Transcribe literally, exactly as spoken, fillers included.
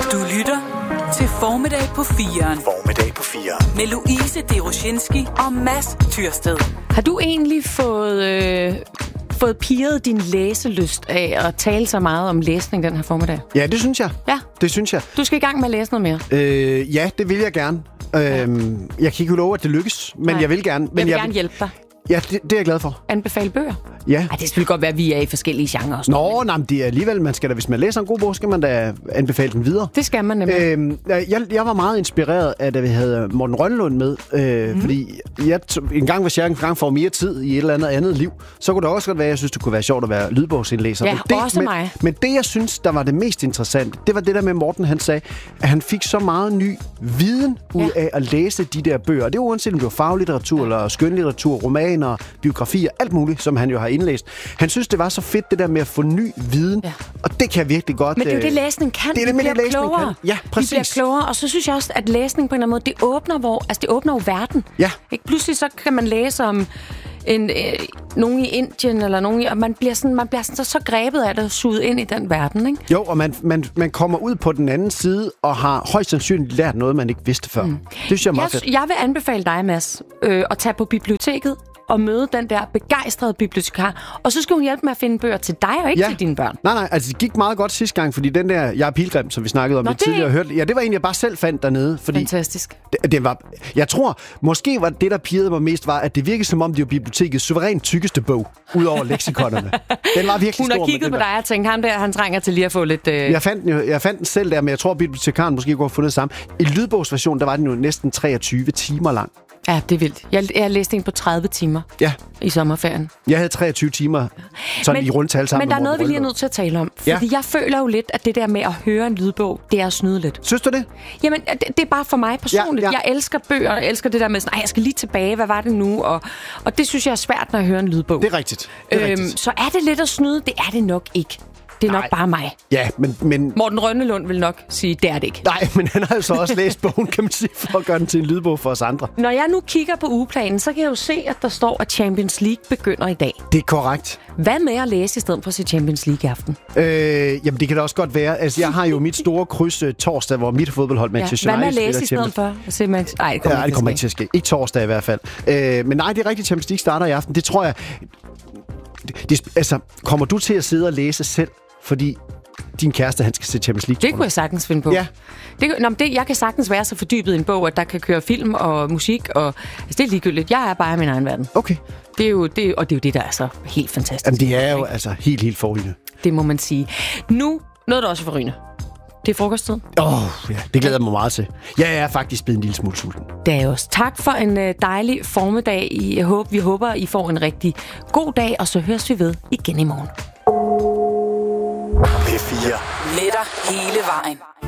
Du lytter til Formiddag på firen. Formiddag på firen. Med Louise Deroshinski og Mads Tyrsted. Har du egentlig fået, øh, fået pirret din læselyst af at tale så meget om læsning den her formiddag? Ja, det synes jeg. Ja. Det synes jeg. Du skal i gang med at læse noget mere. Øh, ja, det vil jeg gerne. Ja. Øhm, jeg kan ikke love, at det lykkes, men Nej. jeg vil gerne. Men jeg vil jeg gerne hjælpe dig. Ja, det, det er jeg glad for. Anbefale bøger? Ja. Ej, det skulle godt være, at vi er i forskellige genrer også. Nå, nej, men det er alligevel, man skal da, hvis man læser en god bog, skal man da anbefale den videre. Det skal man nemlig. Øhm, jeg, jeg var meget inspireret af, da vi havde Morten Rønnelund med, øh, mm. fordi jeg, en gang, hvis jeg en gang får mere tid i et eller andet andet liv, så kunne det også godt være, at jeg synes, det kunne være sjovt at være lydbogsindlæser. Ja, men det, også men, mig. Men det, jeg synes, der var det mest interessante, det var det der med Morten, han sagde, at han fik så meget ny viden ud Ja. af at læse de der bøger. Og det er uanset om det var faglitteratur, eller skønlitteratur, romaner, biografier, alt muligt, som han jo har indlæst. Han synes, det var så fedt, det der med at få ny viden. Ja. Og det kan jeg virkelig godt... Men det er jo det, læsning kan. Det er det, Vi med bliver det, læsning klogere. kan. Ja, præcis. Vi bliver klogere, og så synes jeg også, at læsning på en eller anden måde, det åbner, hvor, altså, det åbner jo verden. Ja. Ikke? Pludselig så kan man læse om en, øh, nogen i Indien, eller nogen i, og man bliver, sådan, man bliver sådan, så, så grebet af det og suget ind i den verden, ikke? Jo, og man, man, man kommer ud på den anden side og har højst sandsynligt lært noget, man ikke vidste før. Mm. Det synes jeg er meget Jeg, fedt. jeg vil anbefale dig, Mads, øh, at tage på biblioteket og møde den der begejstrede bibliotekar. Og så skal hun hjælpe med at finde bøger til dig, og ikke Ja. til dine børn. Nej, nej, altså det gik meget godt sidste gang, fordi den der Jeg er pilgrim, som vi snakkede om Nå, lidt det- tidligere, hørte, ja, det var en, jeg bare selv fandt dernede, fordi Fantastisk. det, det var, jeg tror, måske var det, der pirrede mig mest, var, at det virkede som om, det var bibliotekets suverænt tykkeste bog, ud over leksikonerne. Den var virkelig Hun stor. har kigget med på den dig og tænkt, ham der, han trænger til lige at få lidt... Øh... Jeg fandt, den jo, jeg fandt den selv der, men jeg tror, bibliotekaren måske kunne have fundet det samme. I lydbogsversionen, der var den jo næsten treogtyve timer lang. Ja, det er vildt. Jeg, jeg læste en på tredive timer Ja, i sommerferien. jeg havde treogtyve timer sådan i rundtal sammen Men der er med noget, vi Morten lige er Rønnelund. nødt til at tale om. Ja. Fordi jeg føler jo lidt, at det der med at høre en lydbog, det er at snyde lidt. Synes du det? Jamen, det, det er bare for mig personligt. Ja, ja. Jeg elsker bøger, jeg elsker det der med sådan, ej, jeg skal lige tilbage, hvad var det nu? Og, og det synes jeg er svært, når jeg hører en lydbog. Det er rigtigt. Det er øhm, rigtigt. så er det lidt at snyde? Det er det nok ikke. Det er nok Nej. bare mig. Ja, men, men Morten Rønnelund vil nok sige, det er det ikke. nej, men han har jo så også læst bogen, kan man sige, for at gøre den til en lydbog for os andre. Når jeg nu kigger på ugeplanen, så kan jeg jo se, at der står, at Champions League begynder i dag. Det er korrekt. Hvad med at læse i stedet for at se Champions League i aften? Øh, jamen, det kan da også godt være. Altså, jeg har jo mit store kryds uh, torsdag, hvor mit fodboldhold, Manchester Hvad med United, at læse i spiller stedet for at se Manchester? Nej, det kommer, Ja, det kommer ikke til at ske. Ikke torsdag i hvert fald. Øh, men nej, det er rigtigt, Champions League starter i aften. Det tror jeg... Det, det, altså, kommer du til at sidde og læse selv, fordi din kæreste, han skal se Champions League? Det kunne jeg sagtens finde på. Ja. Det, nå, men det, jeg kan sagtens være så fordybet i en bog, at der kan køre film og musik, og altså, det er ligegyldigt. Jeg er bare i min egen verden. Okay. Det er jo det, og det er jo det, der er så helt fantastisk. Jamen, det er jo altså helt, helt forrygende. Det må man sige. Nu, noget der også er forrygende. Det er frokosttid. Åh, oh, ja, det glæder jeg mig meget til. Jeg er faktisk blevet en lille smule sulten. Det er også. Tak for en øh, dejlig formiddag. I, håber, vi håber, I får en rigtig god dag, og så høres vi ved igen i morgen. P fire. Med dig hele vejen.